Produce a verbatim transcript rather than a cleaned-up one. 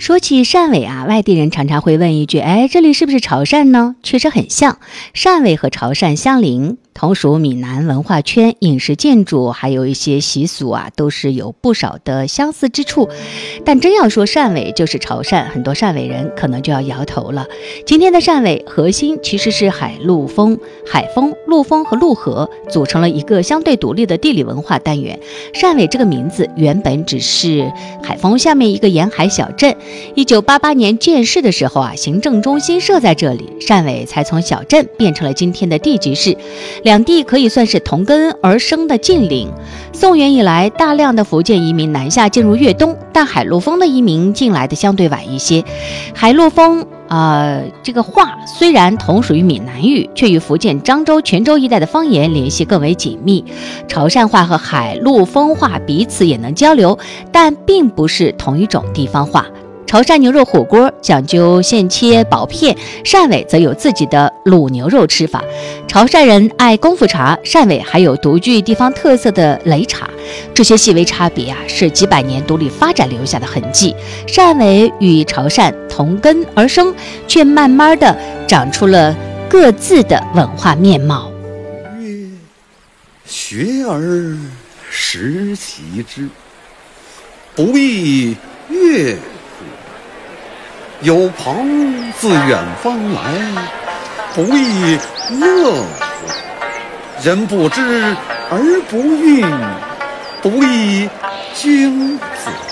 说起汕尾啊，外地人常常会问一句，哎，这里是不是潮汕呢？确实很像，汕尾和潮汕相邻，同属闽南文化圈，饮食建筑还有一些习俗啊，都是有不少的相似之处。但真要说汕尾就是潮汕，很多汕尾人可能就要摇头了。今天的汕尾核心其实是海陆丰，海丰、陆丰和陆河组成了一个相对独立的地理文化单元。汕尾这个名字原本只是海丰下面一个沿海小镇，一九八八年建市的时候啊，行政中心设在这里，汕尾才从小镇变成了今天的地级市。两地可以算是同根而生的近邻。宋元以来，大量的福建移民南下进入粤东，但海陆丰的移民进来的相对晚一些。海陆丰呃，这个话虽然同属于闽南语，却与福建漳州、泉州一带的方言联系更为紧密。潮汕话和海陆丰话彼此也能交流，但并不是同一种地方话。潮汕牛肉火锅讲究现切薄片，汕尾则有自己的卤牛肉吃法。潮汕人爱功夫茶，汕尾还有独具地方特色的擂茶。这些细微差别啊，是几百年独立发展留下的痕迹。汕尾与潮汕同根而生，却慢慢的长出了各自的文化面貌。 学而时习之，不亦乐乎？有朋自远方来，不亦乐乎？人不知而不愠，不亦君子？